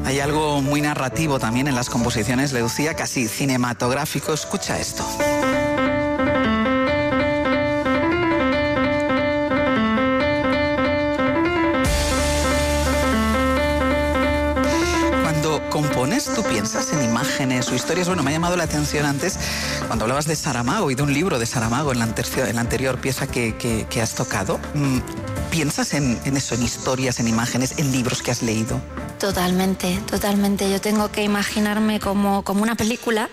Hay algo muy narrativo también en las composiciones de Lucía, casi cinematográfico. Escucha esto. ¿Compones? ¿Tú piensas en imágenes o historias? Bueno, me ha llamado la atención antes cuando hablabas de Saramago y de un libro de Saramago en la anterior pieza que has tocado. ¿Piensas en eso, en historias, en imágenes, en libros que has leído? Totalmente, totalmente. Yo tengo que imaginarme como una película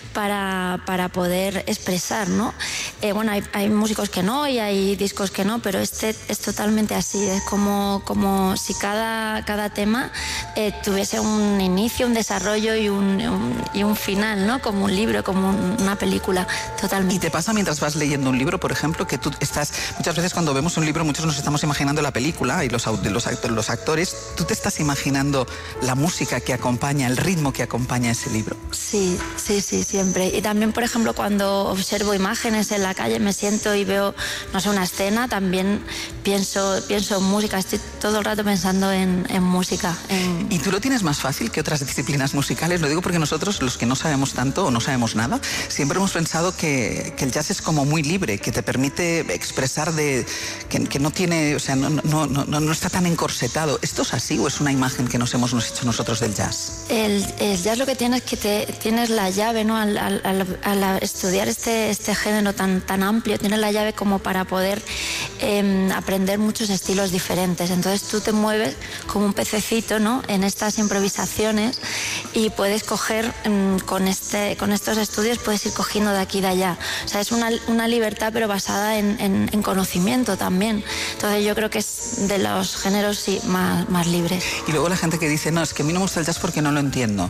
para poder expresar, ¿no? Bueno, hay músicos que no y hay discos que no, pero este es totalmente así. Es como si cada tema tuviese un inicio, un desarrollo y un final, ¿no? Como un libro, como una película, totalmente. ¿Y te pasa mientras vas leyendo un libro, por ejemplo, que tú estás... Muchas veces cuando vemos un libro, muchos nos estamos imaginando la película y los actores, tú te estás imaginando la música que acompaña, el ritmo que acompaña ese libro? Sí, siempre. Y también, por ejemplo, cuando observo imágenes en la calle, me siento y veo, no sé, una escena, también pienso en música. Estoy todo el rato pensando en música. ¿Y tú lo tienes más fácil que otras disciplinas musicales? Lo digo porque nosotros, los que no sabemos tanto o no sabemos nada, siempre hemos pensado que el jazz es como muy libre, que te permite expresar que no tiene, o sea, no está tan encorsetado. ¿Esto es así o es una imagen que nos hemos hecho nosotros del jazz? El jazz lo que tiene es que tienes la llave, ¿no? Al estudiar este género tan amplio, tienes la llave como para poder aprender muchos estilos diferentes. Entonces tú te mueves como un pececito, ¿no? En estas improvisaciones y puedes coger con estos estudios, puedes ir cogiendo de aquí y de allá. O sea, es una libertad, pero basada en conocimiento también. Entonces yo creo que es de los géneros, sí, más libres. Y luego la gente que dice, no, es que a mí no me gusta el jazz porque no lo entiendo.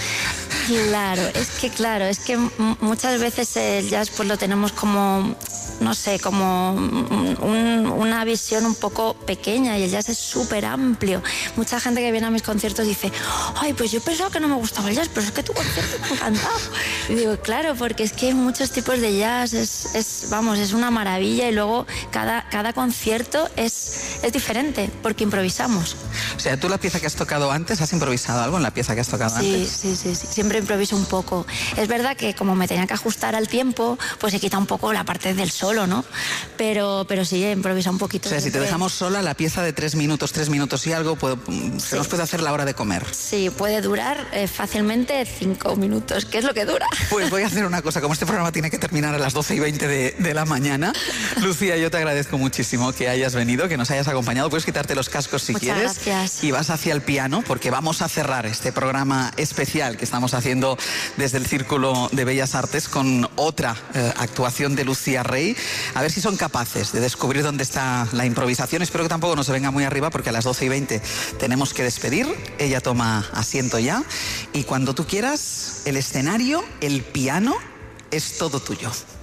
Claro, es que muchas veces el jazz pues lo tenemos como, no sé, como una visión un poco pequeña y el jazz es súper amplio. Mucha gente que viene a mis conciertos dice, ay, pues yo pensaba que no me gustaba el jazz, pero es que tu concierto me ha encantado. Y digo, claro, porque es que hay muchos tipos de jazz, es una maravilla y luego cada concierto es diferente porque improvisamos. O sea, tú la pieza que has tocado antes, ¿has improvisado algo en la pieza que has tocado antes? Sí, siempre improviso un poco. Es verdad que como me tenía que ajustar al tiempo, pues se quita un poco la parte del solo, ¿no? Pero sí, improvisa un poquito. O sea, si te dejamos sola, la pieza de 3 minutos y algo, se nos puede hacer la hora de comer. Sí, puede durar fácilmente 5 minutos, que es lo que dura. Pues voy a hacer una cosa, como este programa tiene que terminar a las 12:20 de la mañana. Lucía, yo te agradezco muchísimo que hayas venido, que nos hayas acompañado. Puedes quitarte los cascos si quieres. Muchas gracias. Y vas hacia el piano, porque vamos a cerrar este programa especial que estamos haciendo desde el Círculo de Bellas Artes con otra actuación de Lucía Rey. A ver si son capaces de descubrir dónde está la improvisación. Espero que tampoco nos se venga muy arriba porque a las 12:20 tenemos que despedir. Ella toma asiento ya. Y cuando tú quieras, el escenario, el piano, es todo tuyo.